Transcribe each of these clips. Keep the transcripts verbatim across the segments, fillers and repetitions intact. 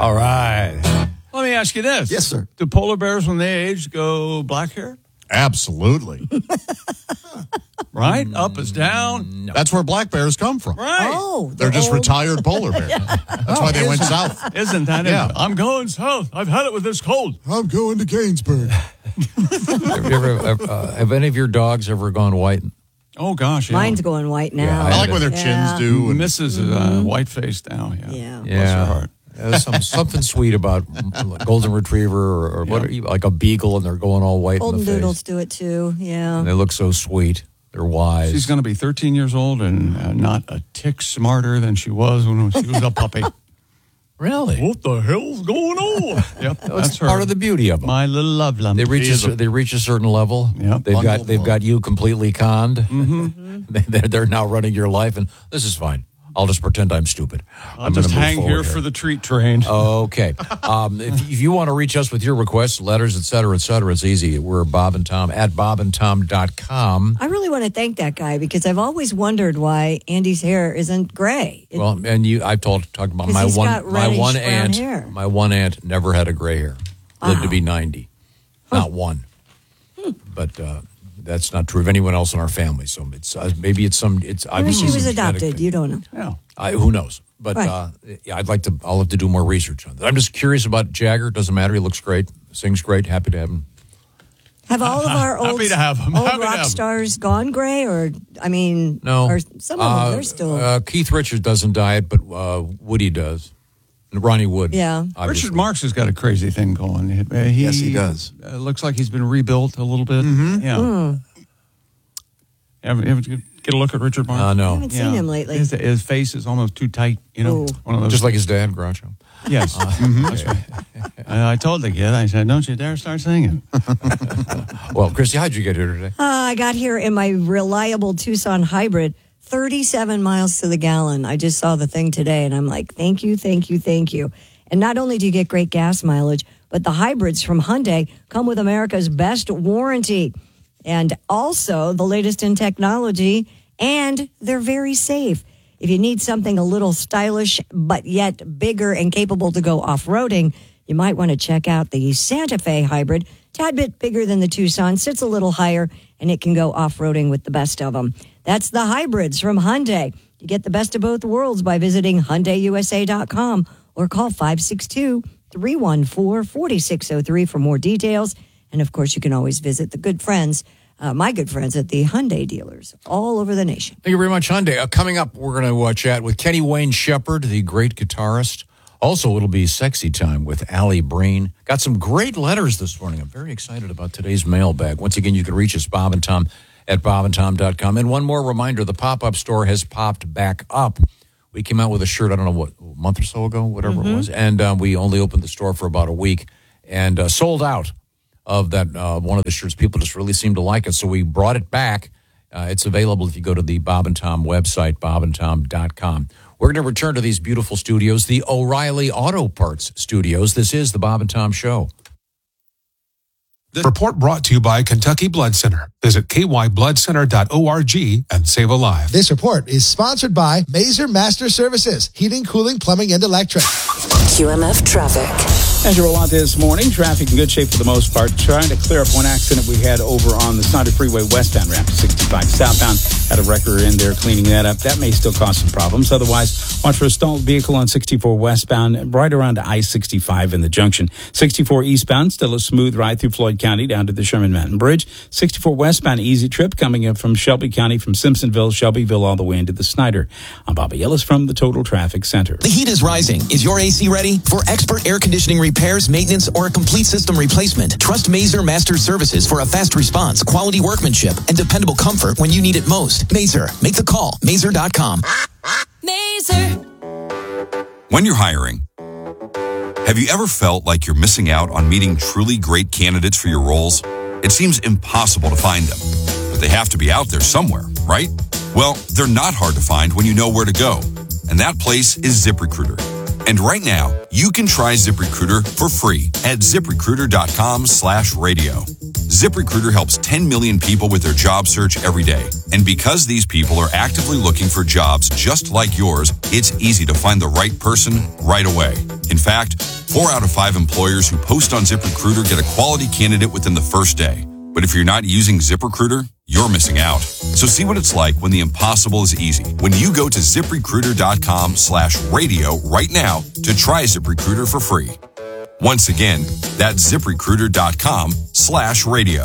All right. Let me ask you this. Yes, sir. Do polar bears, when they age, go black hair? Absolutely. Right? Mm, Up is down. No. That's where black bears come from. Right. Oh, They're just old. retired polar bears. That's oh, why they went south. Isn't that Yeah. it? I'm going south. I've had it with this cold. I'm going to Gainsburg. have, you ever, uh, have any of your dogs ever gone white? Oh, gosh. Yeah. Mine's going white now. Yeah, I like when their Yeah. chins do. And Missus Uh, white face now. Yeah. Yeah. Bless Yeah. her heart. There's some, something sweet about golden retriever or, or what, like a beagle, and they're going all white Golden in the doodles face. do it too. Yeah. And they look so sweet. They're wise. She's going to be thirteen years old and uh, not a tick smarter than she was when she was a puppy. Really? What the hell's going on? Yep, That's that's her. part of the beauty of them. My little love lump. They reach She a, is cer- they reach a certain level. Yep. They've got Bundled they've up. got you completely conned. Mm-hmm. they're, they're now running your life, and this is fine. I'll just pretend I'm stupid. I'll I'm just gonna move hang forward here for the treat train. Okay. Um, if, if you want to reach us with your requests, letters, et cetera, et cetera, it's easy. We're Bob and Tom at bob and tom dot com. I really want to thank that guy because I've always wondered why Andy's hair isn't gray. It- Well, and you, I've told talked about 'Cause my he's one got my reddish one brown aunt. hair. My one aunt never had a gray hair. Lived Wow. to be ninety, not one. But uh, that's not true of anyone else in our family. So it's uh, maybe it's some. It's Maybe obviously she was some genetic adopted. thing. You don't know. Yeah. I, who knows? But Right. uh, yeah, I'd like to. I'll have to do more research on that. I'm just curious about Jagger. Doesn't matter. He looks great. Sings great. Happy to have him. Have all of our Happy old, to have 'em. old Happy to rock have 'em. stars gone gray? Or, I mean, No, or some of them, Uh, they're still. Uh, Keith Richards doesn't diet, but uh, Woody does. And Ronnie Wood. Yeah. obviously. Richard Marx has got a crazy thing going. Uh, he, Yes, he does. Uh, looks like he's been rebuilt a little bit. Mm-hmm. Yeah. Hmm. Ever, ever get a look at Richard Marx? Uh, I no, haven't seen him lately. His, his face is almost too tight. You know, Ooh. one of those. just like his dad, Groucho. yes, Mhm, that's right. Uh, I told the kid, I said, "Don't you dare start singing." Well, Christy, how'd you get here today? Uh, I got here in my reliable Tucson hybrid, thirty-seven miles to the gallon. I just saw the thing today, and I'm like, thank you, thank you, thank you. And not only do you get great gas mileage, but the hybrids from Hyundai come with America's best warranty. And also the latest in technology, and they're very safe. If you need something a little stylish, but yet bigger and capable to go off-roading, you might want to check out the Santa Fe hybrid. Tad bit bigger than the Tucson, sits a little higher, and it can go off-roading with the best of them. That's the hybrids from Hyundai. You get the best of both worlds by visiting Hyundai U S A dot com or call five six two, three one four, four six zero three for more details. And, of course, you can always visit the good friends, uh, my good friends at the Hyundai dealers all over the nation. Thank you very much, Hyundai. Uh, coming up, we're going to uh, chat with Kenny Wayne Shepherd, the great guitarist. Also, it'll be sexy time with Allie Breen. Got some great letters this morning. I'm very excited about today's mailbag. Once again, you can reach us, Bob and Tom, at bob and tom dot com. And one more reminder, the pop-up store has popped back up. We came out with a shirt, I don't know, what, a month or so ago, whatever Mm-hmm. it was. And um, we only opened the store for about a week and uh, sold out of that uh, one of the shirts. People just really seemed to like it. So we brought it back. Uh, it's available if you go to the Bob and Tom website, bob and tom dot com. We're going to return to these beautiful studios, the O'Reilly Auto Parts Studios. This is the Bob and Tom Show. The report brought to you by Kentucky Blood Center. Visit k y blood center dot org and save a life. This report is sponsored by Mazer Master Services, heating, cooling, plumbing, and electric. Q M F traffic. As you roll out this morning, traffic in good shape for the most part. Trying to clear up one accident we had over on the Snyder Freeway westbound ramp to sixty-five southbound. Had a wrecker in there cleaning that up. That may still cause some problems. Otherwise, watch for a stalled vehicle on sixty-four westbound right around I sixty-five in the junction. sixty-four eastbound, still a smooth ride through Floyd County down to the Sherman Mountain Bridge. sixty-four westbound, easy trip coming in from Shelby County from Simpsonville, Shelbyville, all the way into the Snyder. I'm Bobby Ellis from the Total Traffic Center. The heat is rising. Is your A C ready? For expert air conditioning repairs, maintenance, or a complete system replacement, trust Mazer Master Services for a fast response, quality workmanship, and dependable comfort when you need it most. Mazer. Make the call. Mazer dot com. Mazer. When you're hiring, have you ever felt like you're missing out on meeting truly great candidates for your roles? It seems impossible to find them, but they have to be out there somewhere, right? Well, they're not hard to find when you know where to go, and that place is ZipRecruiter. And right now, you can try ZipRecruiter for free at ZipRecruiter.com slash radio. ZipRecruiter helps ten million people with their job search every day. And because these people are actively looking for jobs just like yours, it's easy to find the right person right away. In fact, Four out of five employers who post on ZipRecruiter get a quality candidate within the first day. But if you're not using ZipRecruiter, you're missing out. So see what it's like when the impossible is easy. When you go to ZipRecruiter.com slash radio right now to try ZipRecruiter for free. Once again, that's ZipRecruiter.com slash radio.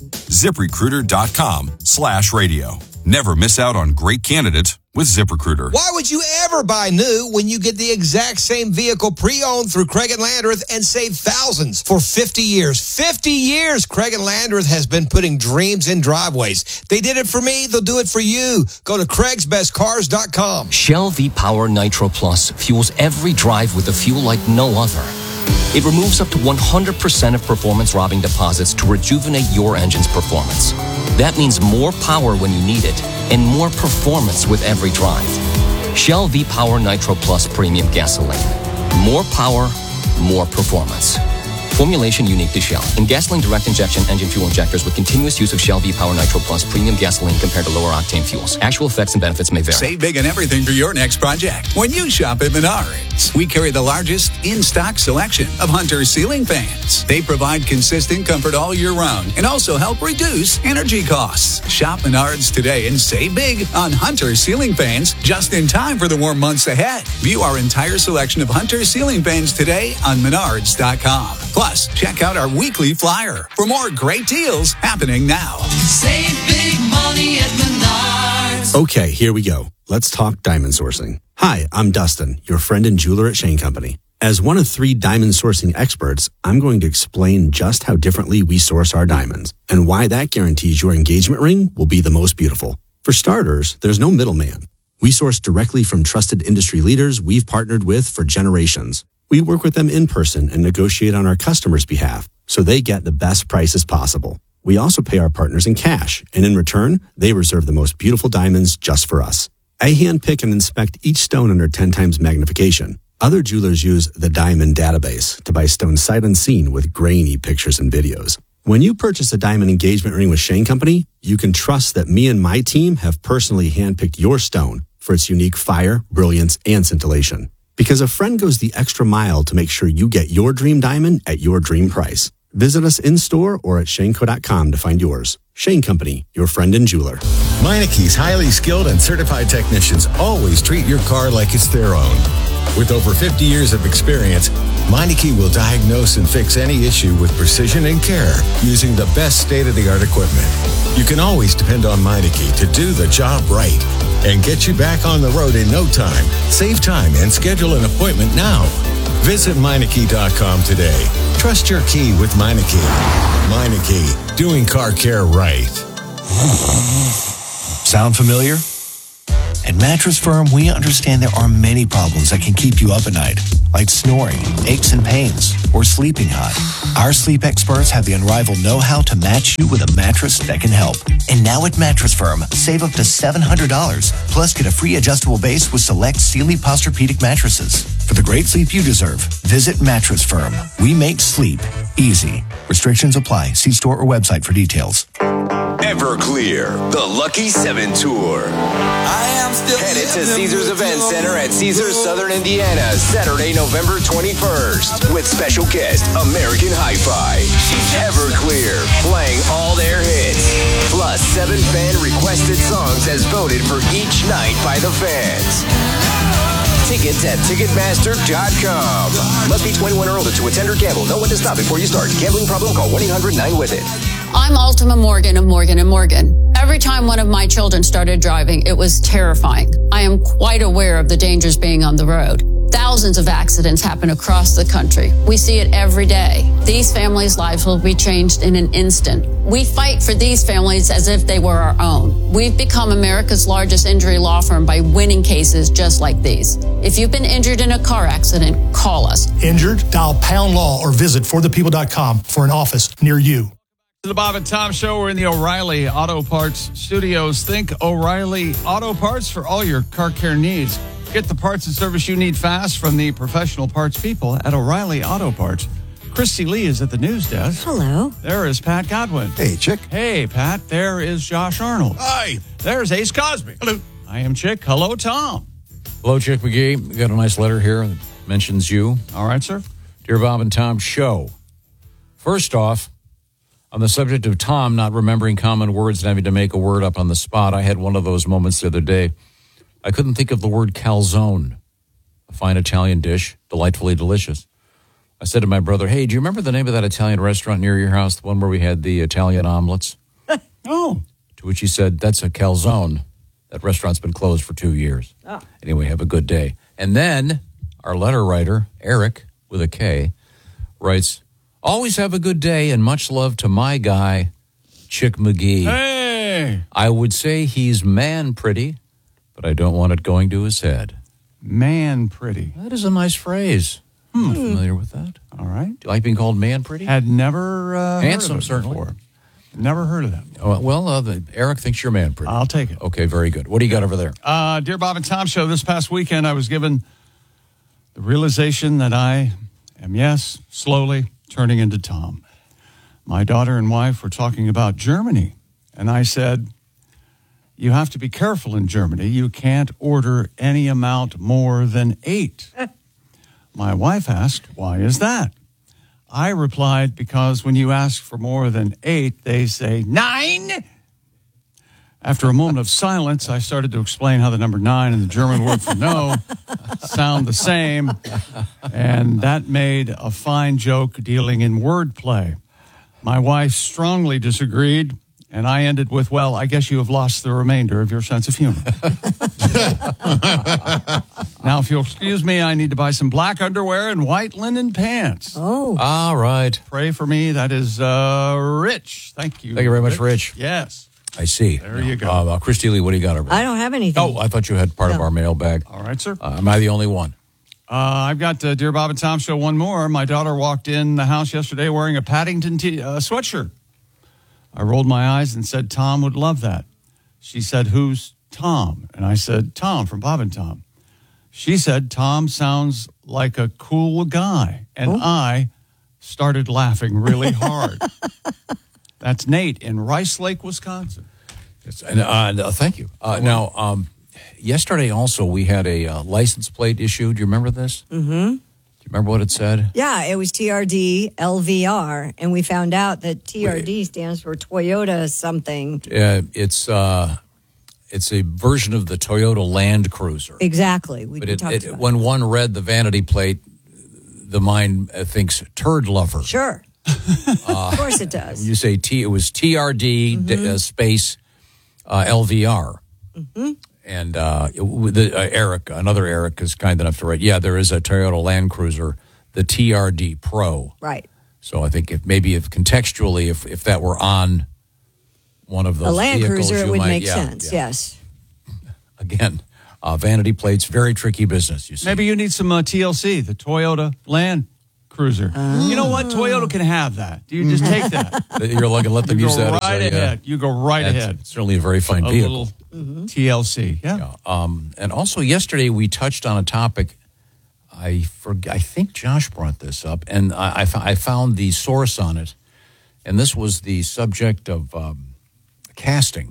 ZipRecruiter.com slash radio. Never miss out on great candidates with ZipRecruiter. Why would you ever buy new when you get the exact same vehicle pre-owned through Craig and Landreth and save thousands for fifty years? fifty years Craig and Landreth has been putting dreams in driveways. They did it for me. They'll do it for you. Go to Craigs Best Cars dot com. Shell V-Power Nitro Plus fuels every drive with a fuel like no other. It removes up to one hundred percent of performance-robbing deposits to rejuvenate your engine's performance. That means more power when you need it and more performance with every drive. Shell V-Power Nitro Plus Premium Gasoline. More power, more performance. Formulation unique to Shell. In gasoline direct injection engine fuel injectors with continuous use of Shell V-Power Nitro Plus Premium Gasoline compared to lower octane fuels. Actual effects and benefits may vary. Save big on everything for your next project when you shop at Menards. We carry the largest in-stock selection of Hunter ceiling fans. They provide consistent comfort all year round and also help reduce energy costs. Shop Menards today and save big on Hunter ceiling fans just in time for the warm months ahead. View our entire selection of Hunter ceiling fans today on Menards dot com. Plus, check out our weekly flyer for more great deals happening now. Save big money at Menards. Okay, here we go. Let's talk diamond sourcing. Hi, I'm Dustin, your friend and jeweler at Shane Company. As one of three diamond sourcing experts, I'm going to explain just how differently we source our diamonds and why that guarantees your engagement ring will be the most beautiful. For starters, there's no middleman. We source directly from trusted industry leaders we've partnered with for generations. We work with them in person and negotiate on our customers' behalf so they get the best prices possible. We also pay our partners in cash, and in return, they reserve the most beautiful diamonds just for us. I handpick and inspect each stone under ten times magnification. Other jewelers use the Diamond Database to buy stones sight unseen with grainy pictures and videos. When you purchase a diamond engagement ring with Shane Company, you can trust that me and my team have personally handpicked your stone for its unique fire, brilliance, and scintillation. Because a friend goes the extra mile to make sure you get your dream diamond at your dream price. Visit us in-store or at Shane Co dot com to find yours. Shane Company, your friend and jeweler. Meinickes' highly skilled and certified technicians always treat your car like it's their own. With over fifty years of experience, Meineke will diagnose and fix any issue with precision and care using the best state-of-the-art equipment. You can always depend on Meineke to do the job right and get you back on the road in no time. Save time and schedule an appointment now. Visit Meineke dot com today. Trust your key with Meineke. Meineke, doing car care right. Sound familiar? At Mattress Firm, we understand there are many problems that can keep you up at night, like snoring, aches and pains, or sleeping hot. Our sleep experts have the unrivaled know-how to match you with a mattress that can help. And now at Mattress Firm, save up to seven hundred dollars, plus get a free adjustable base with select Sealy Posturepedic mattresses. For the great sleep you deserve, visit Mattress Firm. We make sleep easy. Restrictions apply. See store or website for details. Everclear, the Lucky Seven Tour. I am still headed to Caesars Event Center at Caesars Southern Indiana, Saturday, November twenty-first, with special guest American Hi-Fi. Everclear, playing all their hits, plus seven fan-requested songs as voted for each night by the fans. Tickets at Ticketmaster dot com. Must be twenty-one or older to attend or gamble. Know when to stop before you start. Gambling problem? Call one eight hundred nine with it. I'm Ultima Morgan of Morgan and Morgan. Every time one of my children started driving, it was terrifying. I am quite aware of the dangers being on the road. Thousands of accidents happen across the country. We see it every day. These families' lives will be changed in an instant. We fight for these families as if they were our own. We've become America's largest injury law firm by winning cases just like these. If you've been injured in a car accident, call us. Injured? Dial pound law or visit for the people dot com for an office near you. The Bob and Tom Show. We're in the O'Reilly Auto Parts Studios. Think O'Reilly Auto Parts for all your car care needs. Get the parts and service you need fast from the professional parts people at O'Reilly Auto Parts. Christy Lee is at the news desk. Hello. There is Pat Godwin. Hey, Chick. Hey, Pat. There is Josh Arnold. Hi. There's Ace Cosby. Hello. I am Chick. Hello, Tom. Hello, Chick McGee. We got a nice letter here that mentions you. All right, sir. Dear Bob and Tom show. First off, on the subject of Tom not remembering common words and having to make a word up on the spot, I had one of those moments the other day. I couldn't think of the word calzone, a fine Italian dish, delightfully delicious. I said to my brother, hey, do you remember the name of that Italian restaurant near your house, the one where we had the Italian omelets? Oh. To which he said, that's a calzone. That restaurant's been closed for two years. Oh. Anyway, have a good day. And then our letter writer, Eric, with a K, writes, always have a good day and much love to my guy, Chick McGee. Hey! I would say he's man pretty, but I don't want it going to his head. Man pretty. That is a nice phrase. Hmm. I'm familiar with that. All right. Do you like being called man pretty? Had never uh, Handsome, heard of it certainly. before. Never heard of that. Oh, well, uh, the, Eric thinks you're man pretty. I'll take it. Okay, very good. What do you got over there? Uh, Dear Bob and Tom show, this past weekend I was given the realization that I am, yes, slowly turning into Tom. My daughter and wife were talking about Germany, and I said, you have to be careful in Germany. You can't order any amount more than eight. My wife asked, why is that? I replied, because when you ask for more than eight, they say nine. After a moment of silence, I started to explain how the number nine and the German word for no sound the same, and that made a fine joke dealing in wordplay. My wife strongly disagreed, and I ended with, well, I guess you have lost the remainder of your sense of humor. Now, if you'll excuse me, I need to buy some black underwear and white linen pants. Oh. All right. Pray for me. That is uh, Rich. Thank you. Thank you very much, Rich. Yes. I see. There you go. Uh, uh, Christy Lee, what do you got over there? I don't have anything. Oh, I thought you had part No. of our mailbag. All right, sir. Uh, am I the only one? Uh, I've got uh, Dear Bob and Tom show one more. My daughter walked in the house yesterday wearing a Paddington t- uh, sweatshirt. I rolled my eyes and said, Tom would love that. She said, who's Tom? And I said, Tom from Bob and Tom. She said, Tom sounds like a cool guy. And Oh. I started laughing really hard. That's Nate in Rice Lake, Wisconsin. Yes, and, uh, no, thank you. Uh, now, um, yesterday also we had a uh, license plate issued. Do you remember this? Mm-hmm. Do you remember what it said? Yeah, it was T R D L V R, and we found out that T R D stands for Toyota something. Uh, it's uh, it's a version of the Toyota Land Cruiser. Exactly. We But we it, talked it, about when one read the vanity plate, the mind uh, thinks turd lover. Sure. Uh, of course it does. You say T, it was T R D Mm-hmm. d- uh, space uh, L V R. Mm-hmm. And uh, with the, uh, Eric, another Eric, is kind enough to write, yeah, there is a Toyota Land Cruiser, the T R D Pro. Right. So I think if maybe if contextually, if, if that were on one of those A Land vehicles, Cruiser, it you would might- make yeah, sense, yeah. yes. Again, uh, vanity plates, very tricky business, you see. Maybe you need some uh, T L C, the Toyota Land Cruiser. You know what? Toyota can have that. You just take that. You're looking let them You use go that right as a, uh, ahead. You go right that's ahead. certainly a very fine A vehicle. little T L C. Yeah. Yeah. Um, and also yesterday we touched on a topic. I for, I think Josh brought this up, and I, I, fo- I found the source on it, and this was the subject of um, casting,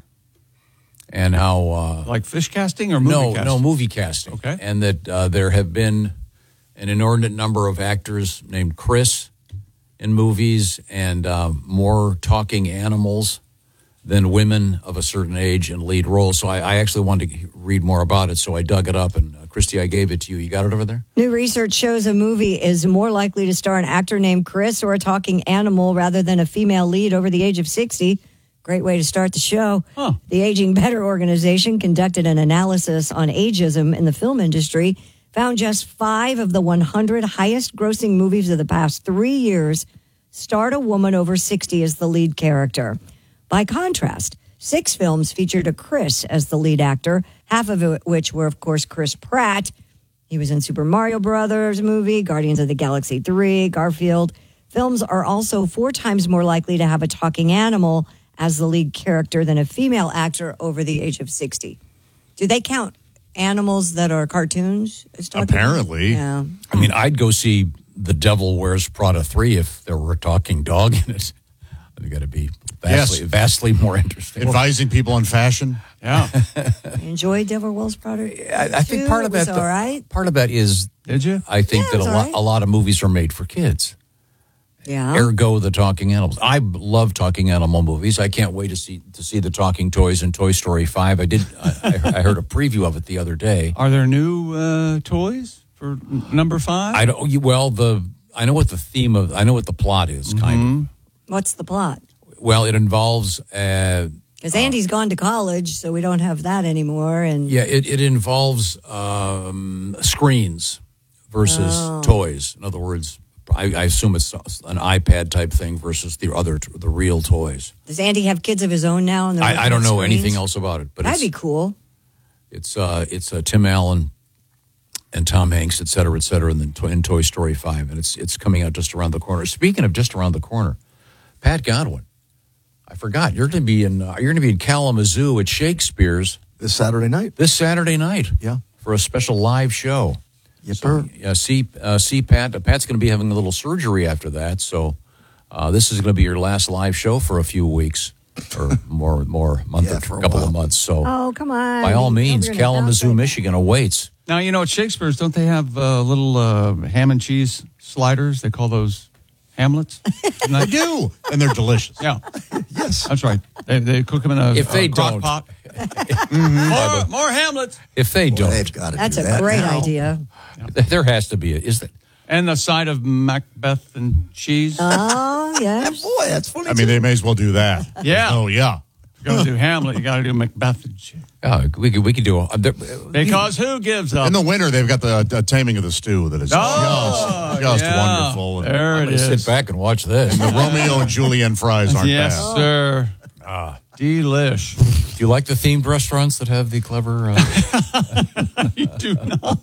and how uh, Like fish casting or movie no casting? no movie casting. Okay. And that uh, there have been an inordinate number of actors named Chris in movies, and uh, more talking animals than women of a certain age in lead roles. So I, I actually wanted to read more about it, so I dug it up. And uh, Christy, I gave it to you. You got it over there? New research shows a movie is more likely to star an actor named Chris or a talking animal rather than a female lead over the age of sixty. Great way to start the show. Huh. The Aging Better organization conducted an analysis on ageism in the film industry, found just five of the one hundred highest grossing movies of the past three years starred a woman over sixty as the lead character. By contrast, six films featured a Chris as the lead actor, half of it, which were, of course, Chris Pratt. He was in Super Mario Brothers movie, Guardians of the Galaxy three, Garfield. Films are also four times more likely to have a talking animal as the lead character than a female actor over the age of sixty. Do they count animals that are cartoons as talking? Apparently. Yeah. I mean, I'd go see The Devil Wears Prada three if there were a talking dog in it. It's got to be vastly, Yes. vastly more interesting. Advising people on fashion. Yeah. Enjoy Devil Wears Prada. I, I think part of was that, all right. part of that is. Did you? I think Yeah, that it a was lot, all right. a lot of movies are made for kids. Yeah. Ergo, the talking animals. I love talking animal movies. I can't wait to see to see the talking toys in Toy Story five. I did. I, I heard a preview of it the other day. Are there new uh, toys for n- number five? I don't. you- Well, the I know what the theme of. I know what the plot is. Kind What's the plot? of. Well, it involves. Uh, Because Andy's gone to college, so we don't have that anymore. And yeah, it it involves um, screens versus Oh. toys. In other words, I, I assume it's an iPad type thing versus the other the real toys. does Andy have kids of his own now? And they're I, I looking don't at know screens? anything else about it, but That'd it's, be cool. It's uh, it's uh, Tim Allen and Tom Hanks, et cetera, et cetera, and then to- in Toy Story five, and it's it's coming out just around the corner. Speaking of just around the corner, Pat Godwin, I forgot you're going to be in uh, you're going to be in Kalamazoo at Shakespeare's This Saturday night. this Saturday night. Yeah. for a special live show. Yep. So, yeah, see, uh, see, Pat. Pat's going to be having a little surgery after that, so uh, this is going to be your last live show for a few weeks or more, more month Yeah, or for a couple while. of months. So, Oh, come on. by all Don't means, bring it Kalamazoo, down. Michigan awaits. Now, you know, at Shakespeare's, don't they have uh, little uh, ham and cheese sliders? They call those Hamlets? They do, and they're delicious. Yeah. Yes. That's right. They, they cook them in a, If they a crock don't. pot. more, more Hamlets. If they Well, don't, they've got to That's do a that great now. idea. there has to be. A, is that? And the side of Macbeth and cheese. Oh, yes. Boy, that's funny. I mean, they may as well do that. Yeah. Oh, yeah. If you're going to do Hamlet, you got to do Macbeth and cheese. Oh, we could we could do. A, there, Because who gives up? In the winter, they've got the uh, Taming of the Stew that is Oh, just, just yeah. wonderful. And There I'm it going to is. sit back and watch this. the Romeo and Julienne fries aren't Yes, bad. sir. Ah. Delish. Do you like the themed restaurants that have the clever? Uh, I do not.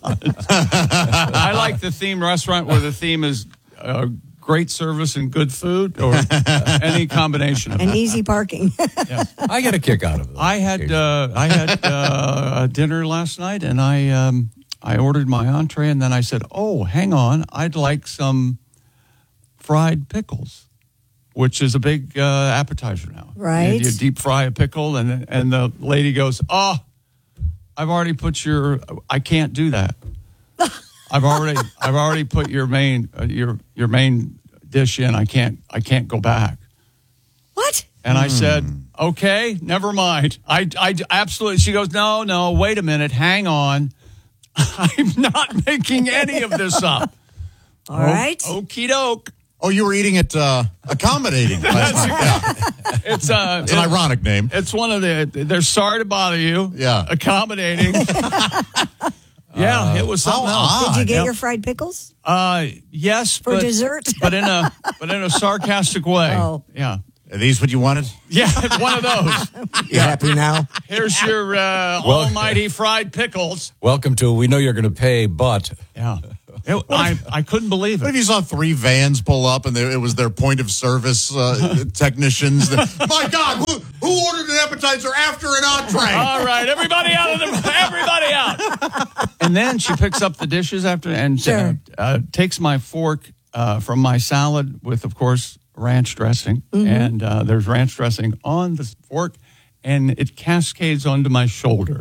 I like the themed restaurant where the theme is uh, great service and good food, or any combination of And that. easy parking. I get a kick out of it. I had uh, I had uh, a dinner last night, and I um, I ordered my entree, and then I said, "Oh, hang on, I'd like some fried pickles," which is a big uh, appetizer now. Right. You, you deep fry a pickle, and and the lady goes, "Oh, I've already put your. I can't do that. I've already I've already put your main uh, your your main dish in. I can't I can't go back." What? And I said, "Okay, never mind." I, I absolutely. She goes, "No, no, wait a minute, hang on. I'm not making any of this up." All right. Okie doke. Oh, you were eating it uh, accommodating. last night. Yeah. It's uh, It's an it- ironic name. It's one of the. They're sorry to bother you. Yeah. Accommodating. Yeah, it was something how else. odd. Did you get Yep. your fried pickles? Uh, yes, For but, dessert? but in a but in a sarcastic way. Oh. Yeah, Are these what you wanted? yeah, one of those. You happy now? Here's your uh, Well- almighty fried pickles. Welcome to. We know you're going to pay, but Yeah, It- I I couldn't believe What if it. you saw three vans pull up and they, it was their point of service uh, technicians? That, my God, who, who ordered an appetizer after an entree? All right, everybody out of the everybody out. And then she picks up the dishes after and uh, Sure. uh, takes my fork uh, from my salad with, of course, ranch dressing, and uh, there's ranch dressing on the fork, and it cascades onto my shoulder.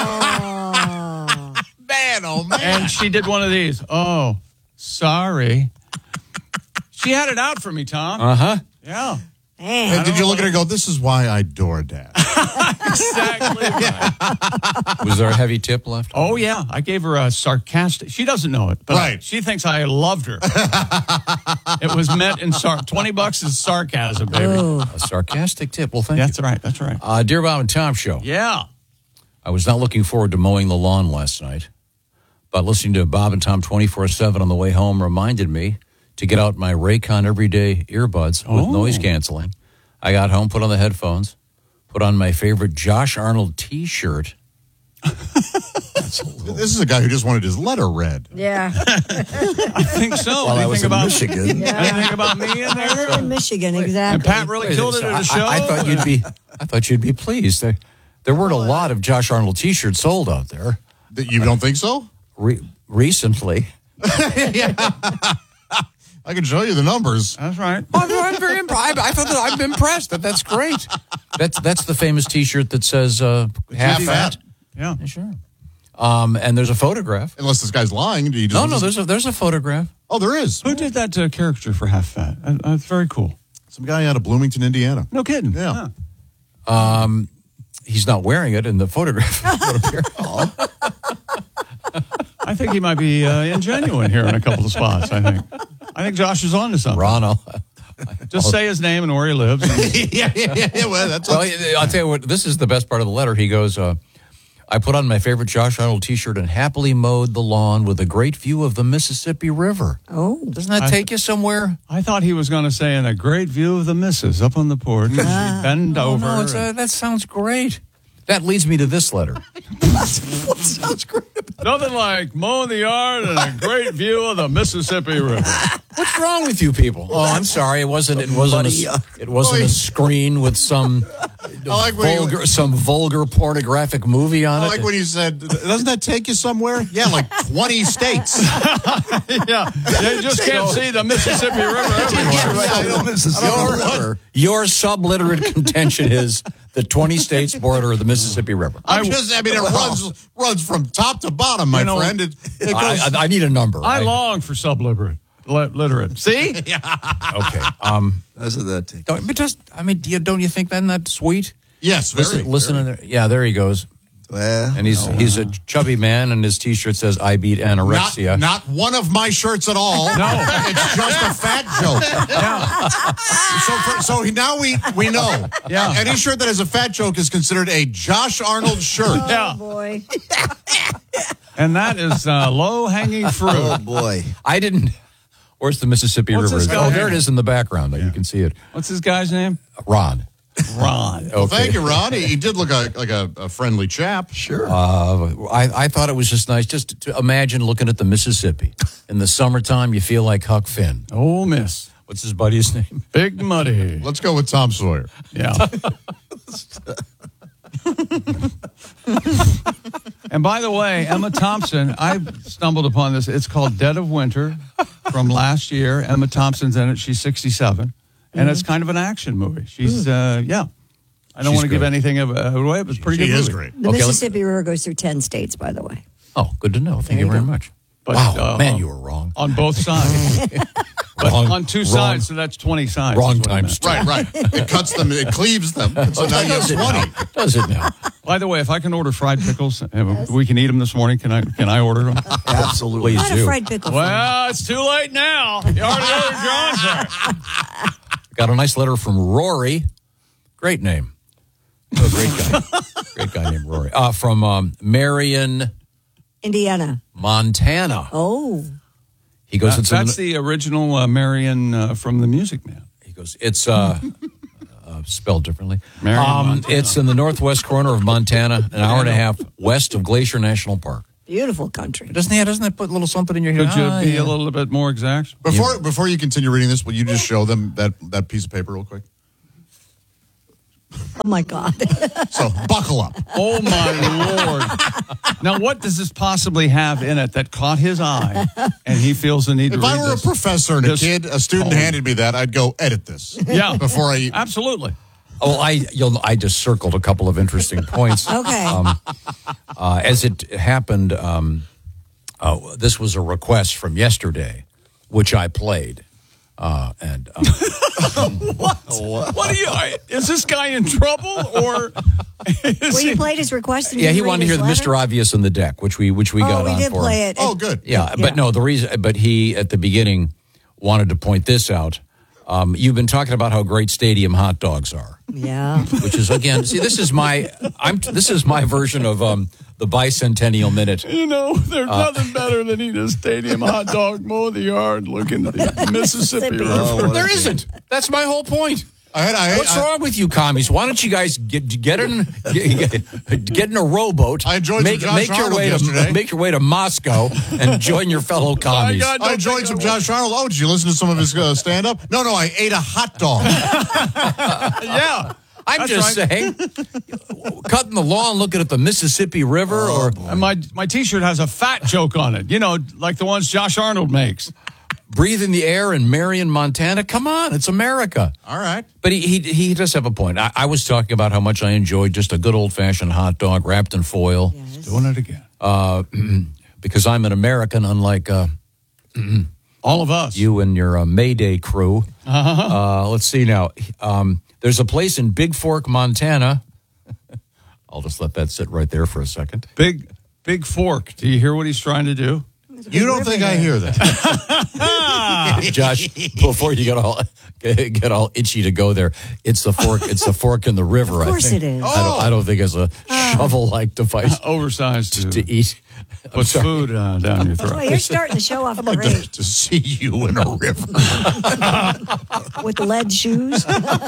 Man, oh man. And she did one of these. Oh, sorry. She had it out for me, Tom. uh huh. Yeah, Man. And did you look at her and go, this is why I DoorDash? exactly. right. Was there a heavy tip left? Oh, yeah. I gave her a sarcastic. She doesn't know it, but Right. she thinks I loved her. It was meant in sar- twenty bucks is sarcasm, baby. Oh. A sarcastic tip. Well, thank That's you. right. That's right. Uh, Dear Bob and Tom show. Yeah. I was not looking forward to mowing the lawn last night, but listening to Bob and Tom twenty-four seven on the way home reminded me to get out my Raycon Everyday earbuds with Oh. noise canceling. I got home, put on the headphones, put on my favorite Josh Arnold T-shirt. This is a guy who just wanted his letter read. Yeah. I think so. While I Anything was in about Michigan. Anything about me in You're there? in Michigan, And exactly. Pat really killed it at I, the show. I, I thought you'd be. I thought you'd be pleased. There, there weren't a lot of Josh Arnold T-shirts sold out there That You don't think so? re- recently. I can show you the numbers. That's right. I'm, I'm very impressed. I, I thought that I'm impressed. That that's great. That's that's the famous T-shirt that says uh, half fat. Yeah, sure. Um, and there's a photograph. Unless this guy's lying. Do you just No, no. There's a there's a photograph. Oh, there is. Who did that uh, caricature for Half Fat? Uh, uh, it's very cool. Some guy out of Bloomington, Indiana. No kidding. Yeah. Um, he's not wearing it in the photograph. I think he might be uh, ingenuine here in a couple of spots. I think. I think Josh is on to something. Ron, I'll, Just I'll, say his name and where he lives. yeah, yeah, yeah, yeah. Well, that's well, I'll tell you what. This is the best part of the letter. He goes, uh, I put on my favorite Josh Arnold T-shirt and happily mowed the lawn with a great view of the Mississippi River. Oh. Doesn't that I, take you somewhere? I thought he was going to say, in a great view of the missus up on the porch. Ah. She bend Oh, over. no, it's, uh, that sounds great. That leads me to this letter. What sounds great? Nothing like mowing the yard and a great view of the Mississippi River. What's wrong with you people? Oh, I'm sorry. It wasn't. It wasn't. A, it wasn't a screen with some like when vulgar, you- some vulgar pornographic movie on I it. like when you said, doesn't that take you somewhere? Yeah, like twenty states. yeah, you just can't see the Mississippi River everywhere. Your, your subliterate contention is the twenty states border of the Mississippi River. I'm just, I mean, it runs runs from top to bottom, my You know, friend. It, it I, goes, I, I need a number. I long for subliterate. Li- literate. See? Okay. Um, Doesn't that take? don't, but just, I mean, do you, don't you think then that's sweet? yes, very. Listen, listen to there. Yeah, there he goes. Well, And he's no. he's a chubby man, and his T-shirt says "I beat Not, anorexia." not one of my shirts at all. No, it's just a fat joke. Yeah. So, for, so he, now we we know. Yeah. Any shirt that has a fat joke is considered a Josh Arnold shirt. Yeah. Oh, boy. And that is uh, low-hanging fruit. Oh boy. I didn't. Where's the Mississippi What's River? this guy Oh, there name? it is in the background. You can see it. What's this guy's name? Ron. Ron. Well, Okay. thank you, Ron. He, he did look a, like a, a friendly chap. Sure. Uh, I, I thought it was just nice just to imagine looking at the Mississippi. In the summertime, you feel like Huck Finn. Oh, miss. What's his buddy's name? Big Muddy. Let's go with Tom Sawyer. Yeah. And by the way, Emma Thompson, I stumbled upon this. It's called Dead of Winter from last year. Emma Thompson's in it. She's sixty-seven. And it's kind of an action movie. She's, uh, yeah. I don't She's want to give good. anything of- uh, away, but it's a pretty She good is movie. great. The Okay, let's- Mississippi River goes through ten states, by the way. Oh, good to know. Thank There you you very go. much. But, wow, uh, man, you were wrong. On both sides. But Wrong- on two wrong- sides, so that's twenty sides. Wrong is what I times meant. Right, right. It cuts them, it cleaves them. So now you have Does it twenty. now? Does it now? By the way, if I can order fried pickles, uh, we can eat them this morning. Can I? Can I order them? Absolutely. Please Not a do. fried pickle. Well, it's too late now. You already ordered your answer. Got a nice letter from Rory. Great name. Oh, great guy. Great guy named Rory. Uh, from um, Marion, Indiana. Montana. Oh. He goes, That- it's in that's the, the original uh, Marion uh, from the Music Man. he goes, it's uh, uh, spelled differently. Marion, Um, Montana. it's in the northwest corner of Montana, an hour and a half west of Glacier National Park. Beautiful country. Doesn't that, doesn't that put a little something in your head? Could you Ah, be yeah. a little bit more exact? Before before you continue reading this, will you just show them that, that piece of paper real quick? Oh, my God. So buckle up. Oh, my Lord. Now, what does this possibly have in it that caught his eye and he feels the need If to read I were this? a professor and a This kid, a student poem. handed me that, I'd go edit this. Yeah. Before I. Absolutely. Oh, I you'll, I just circled a couple of interesting points. Okay. Um, uh, as it happened, um, uh, this was a request from yesterday, which I played. Uh, and um, What? What are you? I- Is this guy in trouble or? Is Well, you he- played his request. And yeah, you he read wanted to hear his the letter? Mister Obvious in the deck, which we which we Oh, got we on did for. play it. Oh, good. Yeah, but no, the reason, but he at the beginning wanted to point this out. Um, you've been talking about how great stadium hot dogs are, Yeah. which is again, see, this is my, I'm, this is my version of um, the bicentennial minute. You know, there's nothing better than eating a stadium hot dog, mow the yard, looking at the Mississippi River. Oh, what a There shame. isn't. That's my whole point. I had, I had, What's I, wrong with you commies? Why don't you guys get get in get, get in a rowboat? I enjoyed make, some Josh make your Arnold way yesterday. to make your way to Moscow and join your fellow commies. God, I don't enjoyed think some I Josh Arnold. Oh, did you listen to some of his uh, stand up? No, no, I ate a hot dog. Yeah. I'm That's just right. saying, cutting the lawn, looking at the Mississippi River, or And my my T-shirt has a fat joke on it. You know, like the ones Josh Arnold makes. breathing the air in Marion, Montana. Come on, it's America. All right. But he he, he does have a point. I, I was talking about how much I enjoyed just a good old-fashioned hot dog wrapped in foil. Yes. Doing it again. Uh, because I'm an American, unlike uh, all of us. You and your uh, Mayday crew. Uh-huh. Uh, let's see now. Um, there's a place in Big Fork, Montana. I'll just let that sit right there for a second. Big Big Fork. Do you hear what he's trying to do? You don't think I hear that? Josh, before you get all get all itchy to go there, it's the fork. It's the fork in the river. Of course I think. it is. I don't. I don't think it's a Oh. shovel-like device, oversized to, to, to eat. I'm Puts sorry. food uh, down your throat. Well, you're starting the show off great To see you in a river. with lead shoes.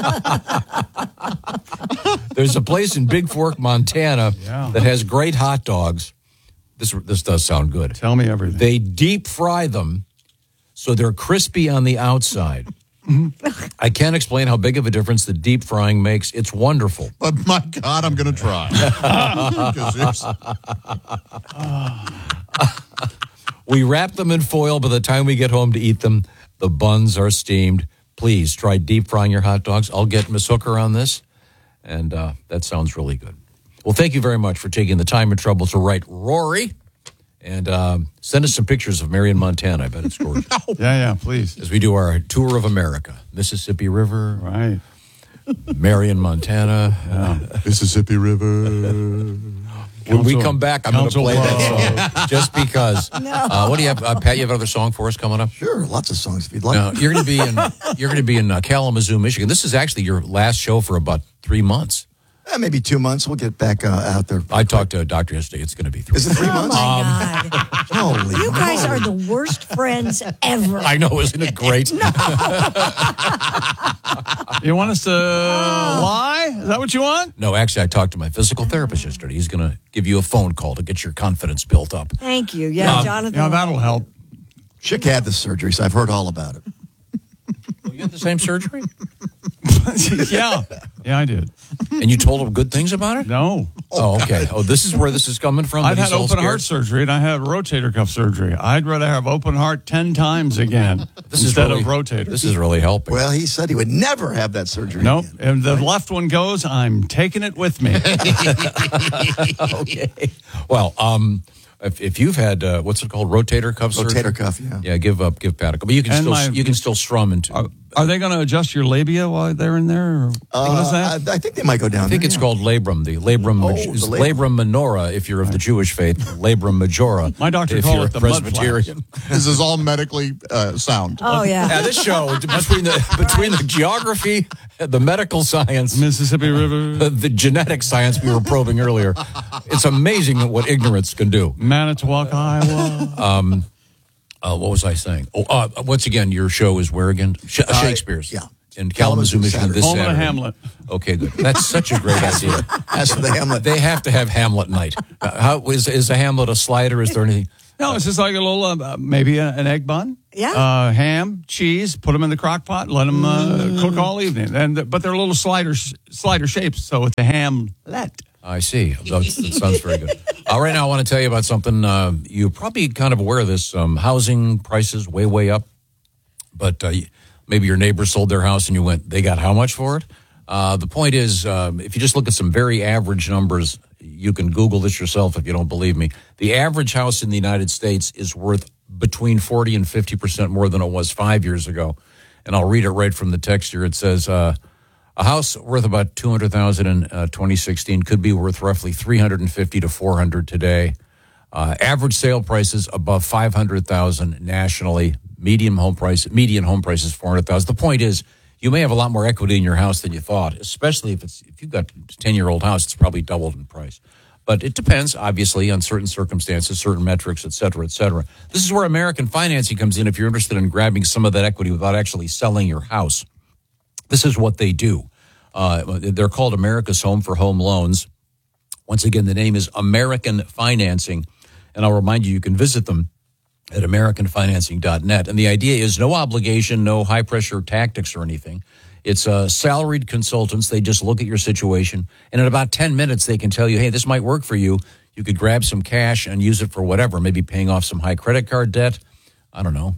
There's a place in Big Fork, Montana, Yeah. that has great hot dogs. This this does sound good. Tell me everything. They deep fry them so they're crispy on the outside. I can't explain how big of a difference the deep frying makes. It's wonderful. But my God, I'm going to try. 'Cause there's- We wrap them in foil. By the time we get home to eat them, the buns are steamed. Please try deep frying your hot dogs. I'll get Miss Hooker on this, and uh, that sounds really good. Well, thank you very much for taking the time and trouble to write Rory, and um, send us some pictures of Marion, Montana. I bet it's gorgeous. Yeah, yeah, please. As we do our tour of America, Mississippi River, Right. Marion, Montana. Yeah. Mississippi River. When we Council- come back, I'm going to Council play that Bluffs. song just because. Uh, what do you have, uh, Pat? You have another song for us coming up? Sure, lots of songs if you'd like. No, you're going to be in. You're going to be in uh, Kalamazoo, Michigan. This is actually your last show for about three months. Eh, maybe two months. We'll get back uh, out there. I talked to a doctor yesterday. It's going to be three. Is it three Oh months? my God. Holy You guys moly. are the worst friends ever. I know, isn't it great? You want us to lie? Is that what you want? No, actually, I talked to my physical therapist yesterday. He's going to give you a phone call to get your confidence built up. Thank you. Yeah, Um, Jonathan. Yeah, that'll help. Chick had the surgery, so I've heard all about it. You had the same surgery, yeah. Yeah, I did. and you told him good things about it. No. Oh, okay. Oh, this is where this is coming from. I've that had he's all open scared? heart surgery and I had rotator cuff surgery. I'd rather have open heart ten times again This instead is really, of rotator. This is really helping. Well, he said he would never have that surgery. Nope. again. If the left one goes, I'm taking it with me. Okay. Well, um, if, if you've had uh, what's it called, rotator cuff surgery? Rotator cuff, yeah. Yeah, give up, give Pat a. But you can And still my- you can still strum into. Are, are they going to adjust your labia while they're in there? Or what is that? Uh, I, I think they might go down I think there, it's yeah. called labrum. The labrum, Oh, maj- the is labrum. labrum minora if you're of the Jewish faith. Labrum majora. My doctor if called you're it a the mud Presbyterian. This is all medically uh, sound. Oh, yeah. Yeah, this show between the between the geography, the medical science, Mississippi River, the, the genetic science we were probing earlier, it's amazing what ignorance can do. Manitowoc, Iowa. Um, uh, what was I saying? Oh, uh, once again, your show is where again? Sh- Uh, Shakespeare's. yeah. In Kalamazoo, Kalamazoo, Michigan, Saturday. this Home of the Saturday. Hamlet. Okay, good. That's such a great idea. As for the Hamlet. They have to have Hamlet night. Uh, how is is a Hamlet a slider? Is there anything? No, it's just like a little, uh, maybe a, an egg bun. Yeah. Uh, ham, cheese, put them in the crock pot, let them uh, cook all evening. And But they're little slider, slider shapes, so it's a hamlet. I see. That, that sounds very good. Uh, right now, I want to tell you about something. Uh, you're probably kind of aware of this. Um, housing prices way, way up. But uh, maybe your neighbor sold their house and you went, they got how much for it? Uh, the point is, um, if you just look at some very average numbers, you can Google this yourself if you don't believe me. The average house in the United States is worth between forty and fifty percent more than it was five years ago. And I'll read it right from the text here. It says, uh, a house worth about two hundred thousand dollars in uh, twenty sixteen could be worth roughly three hundred fifty to four hundred today. Uh, average sale prices above five hundred thousand nationally. Median home price, median home price is four hundred thousand. The point is, you may have a lot more equity in your house than you thought, especially if it's if you've got a ten-year-old house, it's probably doubled in price. But it depends, obviously, on certain circumstances, certain metrics, et cetera, et cetera. This is where American Financing comes in if you're interested in grabbing some of that equity without actually selling your house. This is what they do. Uh, they're called America's Home for Home Loans. Once again, the name is American Financing. And I'll remind you, you can visit them at american financing dot net. And the idea is no obligation, no high-pressure tactics or anything. It's uh, salaried consultants. They just look at your situation. And in about ten minutes, they can tell you, hey, this might work for you. You could grab some cash and use it for whatever, maybe paying off some high credit card debt. I don't know.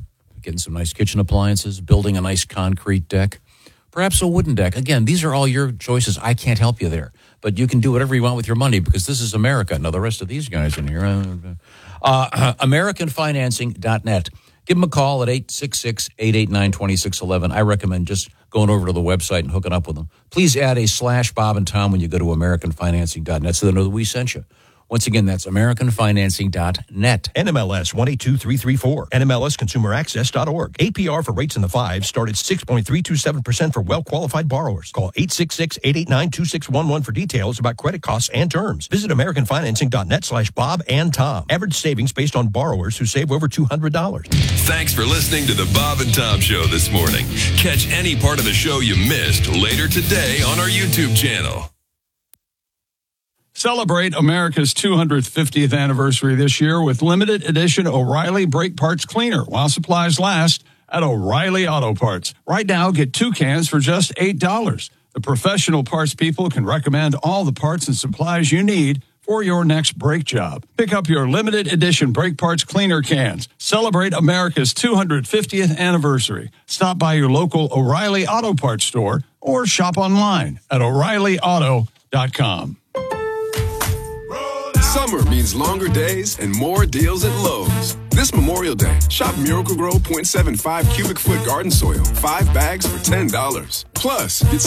getting some nice kitchen appliances, building a nice concrete deck, perhaps a wooden deck. Again, these are all your choices. I can't help you there. But you can do whatever you want with your money because this is America. Now, the rest of these guys in here, uh, uh, American Financing dot net. Give them a call at eight six six, eight eight nine, two six one one. I recommend just going over to the website and hooking up with them. Please add a slash Bob and Tom when you go to American Financing dot net so they know that we sent you. Once again, that's American Financing dot net. N M L S one eight two three three four. N M L S consumer access dot org. A P R for rates in the fives start at six point three two seven percent for well-qualified borrowers. Call eight six six, eight eight nine, two six one one for details about credit costs and terms. Visit American Financing dot net slash Bob and Tom. Average savings based on borrowers who save over two hundred dollars. Thanks for listening to the Bob and Tom Show this morning. Catch any part of the show you missed later today on our YouTube channel. Celebrate America's two hundred fiftieth anniversary this year with limited edition O'Reilly Brake Parts Cleaner while supplies last at O'Reilly Auto Parts. Right now, get two cans for just eight dollars. The professional parts people can recommend all the parts and supplies you need for your next brake job. Pick up your limited edition Brake Parts Cleaner cans. Celebrate America's two hundred fiftieth anniversary. Stop by your local O'Reilly Auto Parts store or shop online at O'Reilly Auto dot com. Summer means longer days and more deals at Lowe's. This Memorial Day, shop Miracle-Gro point seven five cubic foot garden soil, five bags for ten dollars. Plus, get